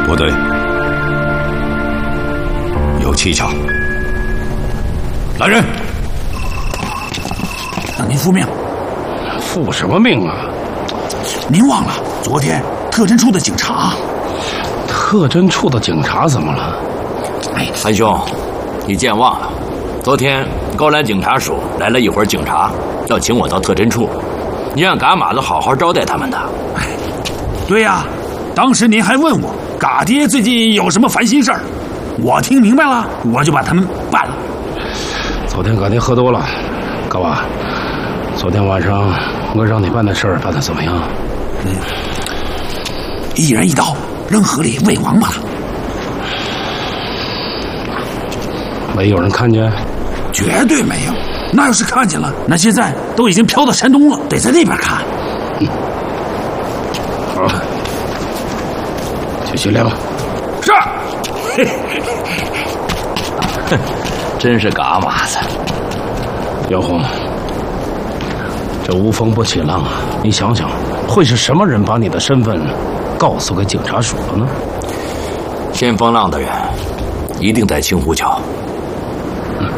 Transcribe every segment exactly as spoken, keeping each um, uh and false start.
不对，有蹊跷。来人！ 让您复命。 复什么命啊？ 您忘了昨天特侦处的警察？ 特侦处的警察怎么了？ 哎，韩兄，你健忘了，昨天高兰警察署来了一伙警察，要请我到特侦处，你让嘎马子好好招待他们的。 哎，对呀，当时您还问我嘎爹最近有什么烦心事儿，我听明白了，我就把他们办了。 昨天嘎爹喝多了，嘎娃，昨天晚上我让你办的事儿办得怎么样？ 嗯，一人一刀，扔河里喂王八了。 没有人看见？ 绝对没有。那要是看见了，那现在都已经飘到山东了，得在那边看。 嗯，好，继续练吧。 是。 哼，真是嘎马子。 姚红，这无风不起浪啊！你想想，会是什么人把你的身份告诉给警察署了呢？ 先锋浪的人一定在青湖桥。 嗯，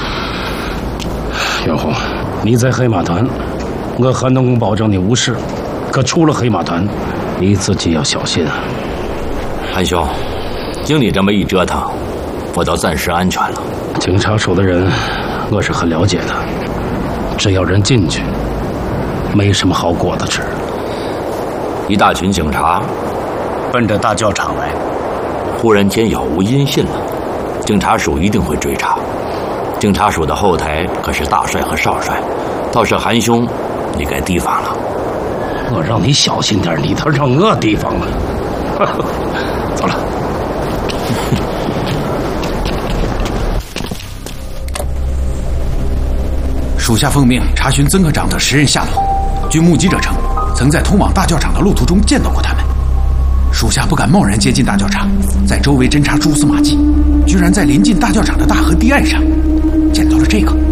姚红，你在黑马团，我韩东公保证你无事。可出了黑马团，你自己要小心啊！ 韩兄，经你这么一折腾，我倒暂时安全了。 警察署的人，我是很了解的。只要人进去，没什么好果子吃。 一大群警察奔着大教场来， 忽然间杳无音信了，警察署一定会追查。警察署的后台可是大帅和少帅，倒是韩兄，你该提防了。 我让你小心点，你倒让我提防了。走了。 属下奉命查询曾科长等十人下落。据目击者称，曾在通往大教场的路途中见到过他们。属下不敢贸然接近大教场，在周围侦查蛛丝马迹，居然在临近大教场的大河堤岸上见到了这个。